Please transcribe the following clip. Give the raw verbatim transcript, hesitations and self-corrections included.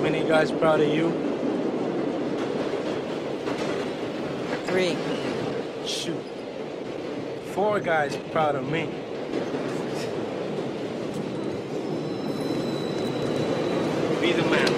Many guys proud of you? Three. Shoot. Four guys proud of me. Be the man.